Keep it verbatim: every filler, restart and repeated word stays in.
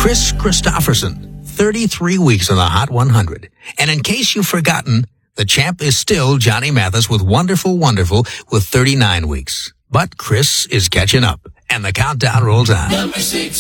Chris Christopherson, thirty-three weeks on the Hot one hundred. And in case you've forgotten, the champ is still Johnny Mathis with Wonderful Wonderful with thirty-nine weeks. But Chris is catching up, and the countdown rolls on. Number six.